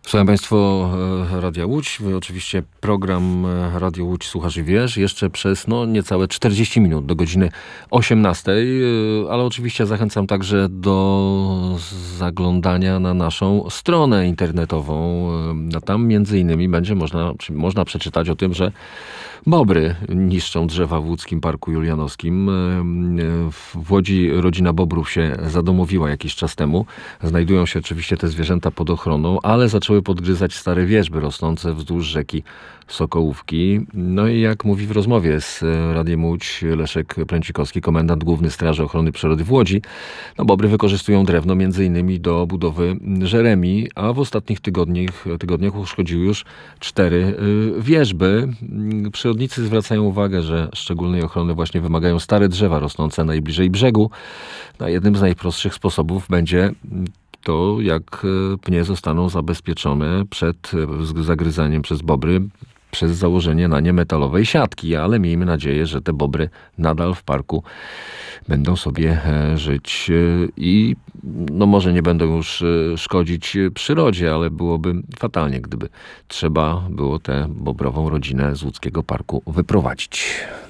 Słucham Państwo Radia Łódź. Wy oczywiście program Radio Łódź Słuchasz i Wiesz jeszcze przez niecałe 40 minut do godziny 18, ale oczywiście zachęcam także do zaglądania na naszą stronę internetową. Tam między innymi będzie można przeczytać o tym, że bobry niszczą drzewa w łódzkim Parku Julianowskim. W Łodzi rodzina bobrów się zadomowiła jakiś czas temu. Znajdują się oczywiście te zwierzęta pod ochroną, ale zaczęły podgryzać stare wierzby rosnące wzdłuż rzeki Sokołówki. No i jak mówi w rozmowie z Radiem Łódź Leszek Pręcikowski, komendant Główny Straży Ochrony Przyrody w Łodzi, bobry wykorzystują drewno m.in. do budowy żeremi, a w ostatnich tygodniach uszkodziły już 4 wierzby. Przyrodnicy zwracają uwagę, że szczególnej ochrony właśnie wymagają stare drzewa rosnące najbliżej brzegu. Jednym z najprostszych sposobów będzie to, jak pnie zostaną zabezpieczone przed zagryzaniem przez bobry, przez założenie na nie metalowej siatki, ale miejmy nadzieję, że te bobry nadal w parku będą sobie żyć i może nie będą już szkodzić przyrodzie, ale byłoby fatalnie, gdyby trzeba było tę bobrową rodzinę z łódzkiego parku wyprowadzić.